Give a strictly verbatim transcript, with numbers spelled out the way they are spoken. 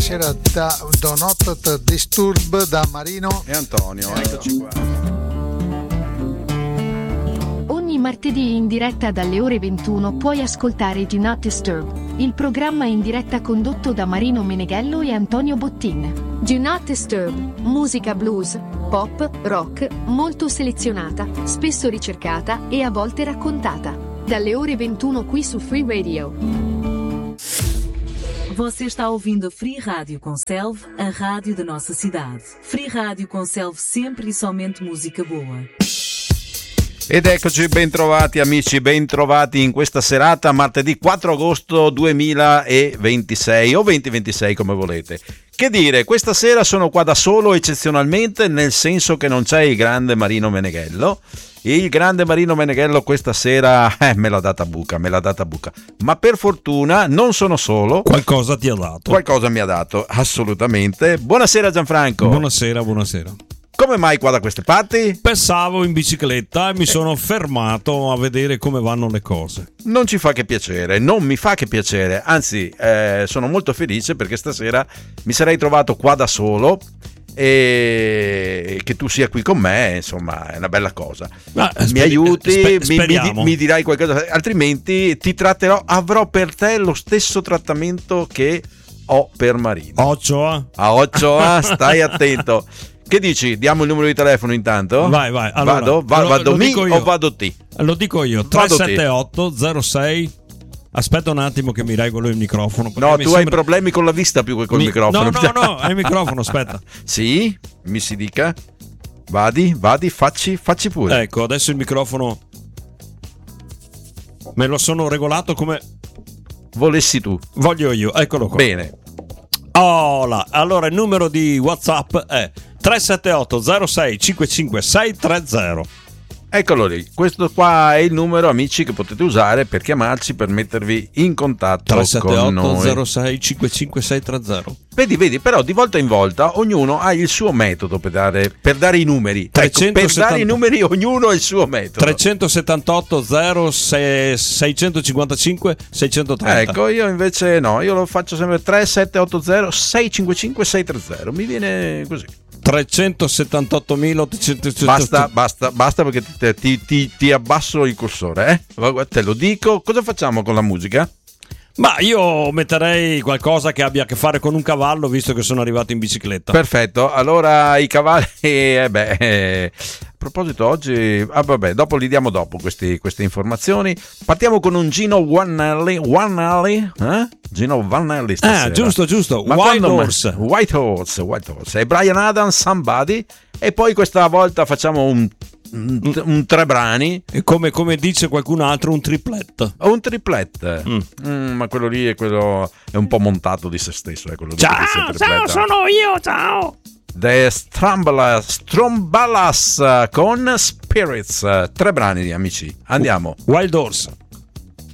buonasera da Do Not Disturb da Marino e Antonio, eccoci qua. Ogni martedì in diretta dalle ore ventuno puoi ascoltare Do Not Disturb, il programma in diretta condotto da Marino Meneghello e Antonio Bottin. Do Not Disturb, musica blues, pop, rock, molto selezionata, spesso ricercata e a volte raccontata. Dalle ore ventuno qui su Free Radio. Você está ouvindo Free Rádio Conselve, a rádio da nossa cidade. Free Rádio Conselve sempre e somente música boa. Ed eccoci, ben trovati amici, ben trovati in questa serata, martedì quattro agosto duemilaventisei o duemilaventisei come volete. Che dire, questa sera sono qua da solo eccezionalmente, nel senso che non c'è il grande Marino Meneghello. Il grande Marino Meneghello questa sera eh, me l'ha data buca, me l'ha data buca. Ma per fortuna non sono solo. Qualcosa ti ha dato. Qualcosa mi ha dato, assolutamente. Buonasera Gianfranco. Buonasera, buonasera. Come mai qua da queste parti? Passavo in bicicletta e mi sono fermato a vedere come vanno le cose. Non ci fa che piacere, non mi fa che piacere, anzi eh, sono molto felice perché stasera mi sarei trovato qua da solo e che tu sia qui con me, insomma, è una bella cosa. Ah, mi speri- aiuti, sper- mi, speriamo. mi, mi dirai qualcosa, altrimenti ti tratterò, avrò per te lo stesso trattamento che ho per Marino. Occioa. A Occioa, stai attento. Che dici? Diamo il numero di telefono intanto? Vai, vai. Allora, vado? Va- lo- vado lo mi dico io. o vado ti? Lo dico io, tre sette otto zero sei. Aspetta un attimo che mi regolo il microfono. No, tu mi hai sembra... problemi con la vista più che col mi... microfono. No, no, no, è il microfono, aspetta. Sì? Mi si dica? Vadi, vadi, facci, facci pure. Ecco, adesso il microfono me lo sono regolato come volessi tu. Voglio io, eccolo qua. Bene. Oh, là. Allora il numero di WhatsApp è tre sette otto zero sei cinque cinque sei tre zero. Eccolo lì, questo qua è il numero, amici, che potete usare per chiamarci, per mettervi in contatto tre sette con otto noi. zero sei cinque cinque sei tre zero. Vedi, vedi, però di volta in volta ognuno ha il suo metodo per dare, per dare i numeri. trecentosettanta Ecco, per dare i numeri ognuno ha il suo metodo. trecentosettantotto zero seicentocinquantacinque seicentotrenta. Ecco, io invece no, io lo faccio sempre tre sette otto zero sei cinque cinque sei tre zero. Mi viene così. trecentosettantottomila Basta, basta, basta perché ti, ti, ti, ti abbasso il cursore, eh? Te lo dico. Cosa facciamo con la musica? Ma io metterei qualcosa che abbia a che fare con un cavallo, visto che sono arrivato in bicicletta. Perfetto, allora i cavalli, eh beh, eh, a proposito oggi, ah vabbè, dopo li diamo dopo questi, queste informazioni. Partiamo con un Gino Vanelli, Vanelli, eh? Gino Vanelli stasera. Ah, giusto, giusto, Ma White quando- Horse. White Horse, White Horse, e Brian Adams, Somebody, e poi questa volta facciamo un, un, un tre brani. E come, come dice qualcun altro, un triplet. O un triplet, Mm. Mm, ma quello lì è, quello, è un po' montato di se stesso. È quello lì che Ciao, si ciao, tripletta. sono io, ciao. The Strombalas, Strombalas con Spirits, tre brani amici, andiamo. Wild Horse.